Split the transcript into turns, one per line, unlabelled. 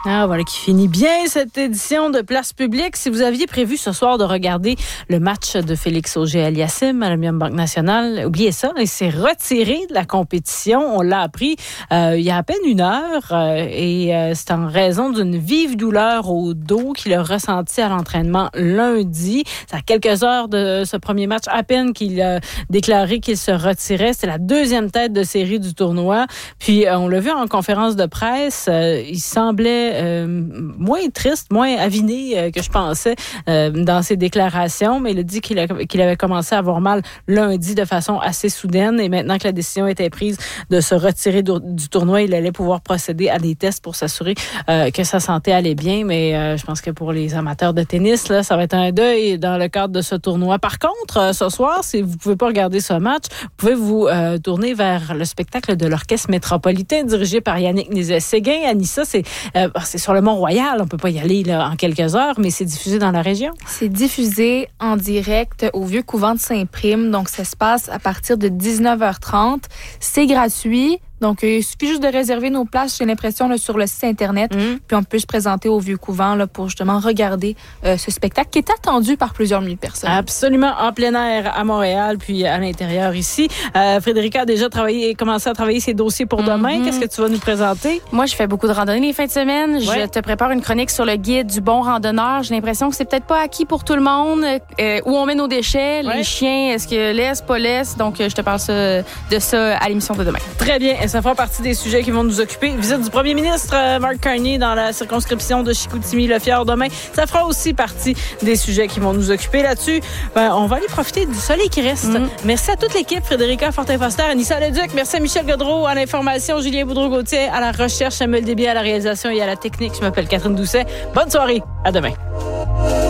Ah, voilà qui finit bien cette édition de Place Publique. Si vous aviez prévu ce soir de regarder le match de Félix Auger-Aliassime à l'Omnium Banque Nationale, oubliez ça, il s'est retiré de la compétition. On l'a appris il y a à peine une heure et c'est en raison d'une vive douleur au dos qu'il a ressenti à l'entraînement lundi. C'est à quelques heures de ce premier match à peine qu'il a déclaré qu'il se retirait. C'était la deuxième tête de série du tournoi. Puis on l'a vu en conférence de presse, il semblait moins triste, moins aviné que je pensais dans ses déclarations, mais il a dit qu'il avait commencé à avoir mal lundi de façon assez soudaine et maintenant que la décision était prise de se retirer du tournoi, il allait pouvoir procéder à des tests pour s'assurer que sa santé allait bien, mais je pense que pour les amateurs de tennis, là, ça va être un deuil dans le cadre de ce tournoi. Par contre, ce soir, si vous ne pouvez pas regarder ce match, vous pouvez vous tourner vers le spectacle de l'Orchestre métropolitain dirigé par Yannick Nézet-Séguin. Anissa, c'est sur le Mont-Royal. On ne peut pas y aller là, en quelques heures, mais c'est diffusé dans la région.
C'est diffusé en direct au Vieux Couvent de Saint-Prime. Donc, ça se passe à partir de 19h30. C'est gratuit. Donc, il suffit juste de réserver nos places, j'ai l'impression, là, sur le site Internet. Puis, on peut se présenter au Vieux Couvent là, pour justement regarder ce spectacle qui est attendu par plusieurs milliers de personnes.
Absolument, en plein air à Montréal, puis à l'intérieur ici. Frédérica a déjà commencé à travailler ses dossiers pour demain. Qu'est-ce que tu vas nous présenter?
Moi, je fais beaucoup de randonnées les fins de semaine. Je te prépare une chronique sur le guide du bon randonneur. J'ai l'impression que c'est peut-être pas acquis pour tout le monde. Où on met nos déchets, les chiens, est-ce que laisse, pas laisse. Donc, je te parle de ça à l'émission de demain.
Très bien. Ça fera partie des sujets qui vont nous occuper. Visite du premier ministre Mark Carney dans la circonscription de Chicoutimi-Le-Fjord demain. Ça fera aussi partie des sujets qui vont nous occuper là-dessus. On va aller profiter du soleil qui reste. Merci à toute l'équipe. Frédérica Fortin-Foster, Anissa Leduc. Merci à Michel Godreau à l'information, Julien Boudreau-Gauthier à la recherche, Samuel Desbiens à la réalisation et à la technique. Je m'appelle Catherine Doucet. Bonne soirée. À demain.